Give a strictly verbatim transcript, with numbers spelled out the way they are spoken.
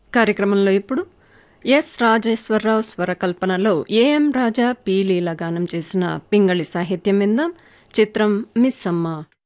కార్యక్రమంలో ఇప్పుడు yes Rajeswara Rao స్వరకల్పనలో AM Raja P లీల గానం చేసిన పింగళి సాహిత్యం విందాం. చిత్రం మిస్ అమ్మ.